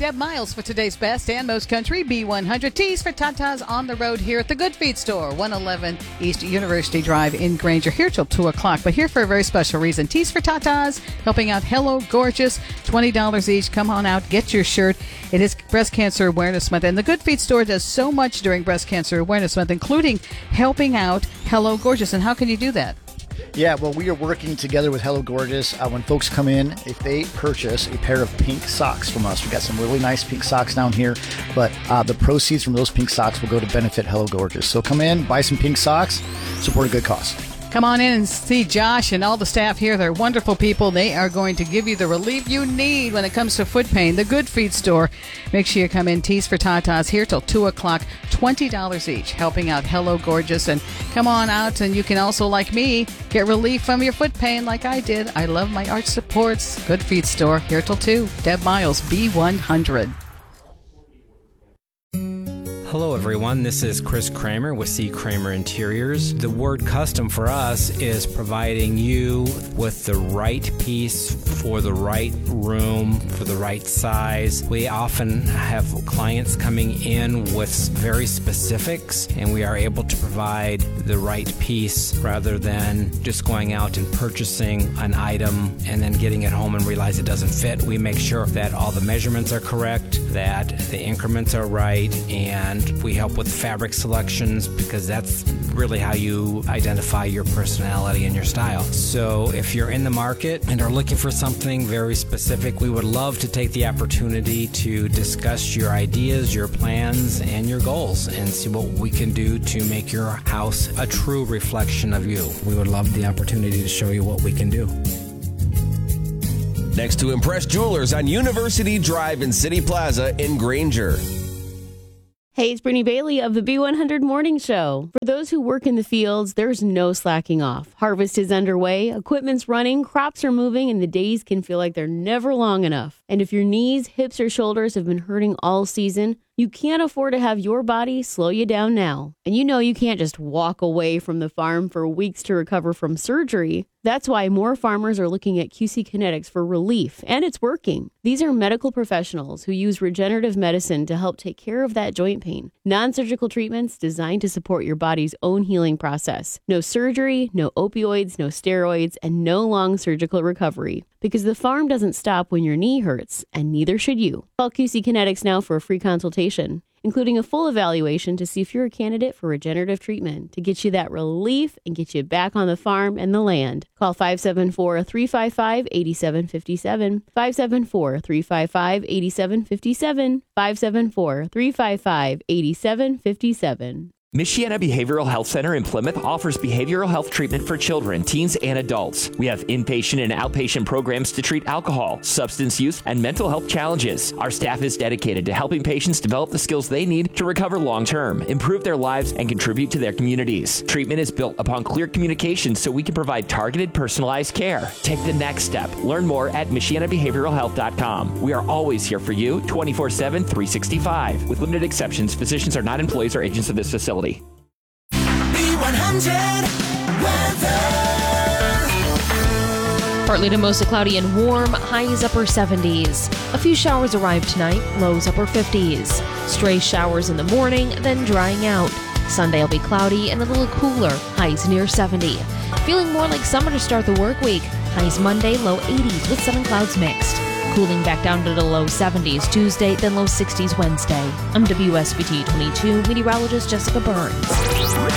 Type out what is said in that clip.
Deb Miles for today's best and most country B100 teas for Tatas on the road here at the Good Feet Store, 111 East University Drive in Granger, here till 2 o'clock. But here for a very special reason. Teas for Tatas, helping out Hello Gorgeous, $20 each. Come on out, get your shirt. It is Breast Cancer Awareness Month, and the Good Feet Store does so much during Breast Cancer Awareness Month, including helping out Hello Gorgeous. And how can you do that? Yeah, well, we are working together with Hello Gorgeous. When folks come in, if they purchase a pair of pink socks from us, we've got some really nice pink socks down here, but the proceeds from those pink socks will go to benefit Hello Gorgeous. So come in, buy some pink socks, support a good cause. Come on in and see Josh and all the staff here. They're wonderful people. They are going to give you the relief you need when it comes to foot pain. The Good Feet Store. Make sure you come in. Teas for Tatas here till 2 o'clock. $20 each, helping out Hello Gorgeous. And come on out, and you can also, like me, get relief from your foot pain like I did. I love my arch supports. Good Feet Store here till 2. Deb Miles, B100. Hello everyone, this is Chris Kramer with C. Kramer Interiors. The word custom for us is providing you with the right piece for the right room, for the right size. We often have clients coming in with very specifics, and we are able to provide the right piece rather than just going out and purchasing an item and then getting it home and realize it doesn't fit. We make sure that all the measurements are correct, that the increments are right, and we help with fabric selections because that's really how you identify your personality and your style. So if you're in the market and are looking for something very specific, we would love to take the opportunity to discuss your ideas, your plans, and your goals and see what we can do to make your house a true reflection of you. We would love the opportunity to show you what we can do. Next to Impress Jewelers on University Drive in City Plaza in Granger. Hey, it's Brittany Bailey of the B100 Morning Show. For those who work in the fields, there's no slacking off. Harvest is underway, equipment's running, crops are moving, and the days can feel like they're never long enough. And if your knees, hips, or shoulders have been hurting all season, you can't afford to have your body slow you down now. And you know you can't just walk away from the farm for weeks to recover from surgery. That's why more farmers are looking at QC Kinetics for relief, and it's working. These are medical professionals who use regenerative medicine to help take care of that joint pain. Non-surgical treatments designed to support your body's own healing process. No surgery, no opioids, no steroids, and no long surgical recovery. Because the farm doesn't stop when your knee hurts, and neither should you. Call QC Kinetics now for a free consultation, including a full evaluation to see if you're a candidate for regenerative treatment to get you that relief and get you back on the farm and the land. Call 574-355-8757, 574-355-8757, 574-355-8757. Michiana Behavioral Health Center in Plymouth offers behavioral health treatment for children, teens, and adults. We have inpatient and outpatient programs to treat alcohol, substance use, and mental health challenges. Our staff is dedicated to helping patients develop the skills they need to recover long-term, improve their lives, and contribute to their communities. Treatment is built upon clear communication so we can provide targeted, personalized care. Take the next step. Learn more at MichianaBehavioralHealth.com. We are always here for you 24/7, 365. With limited exceptions, physicians are not employees or agents of this facility. B100 weather. Partly to mostly cloudy and warm, highs upper 70s. A few showers arrive tonight, lows upper 50s. Stray showers in the morning, then drying out. Sunday will be cloudy and a little cooler, highs near 70. Feeling more like summer to start the work week. Highs Monday, low 80s with sun and clouds mixed. Cooling back down to the low 70s Tuesday, then low 60s Wednesday. I'm WSBT 22 meteorologist Jessica Burns.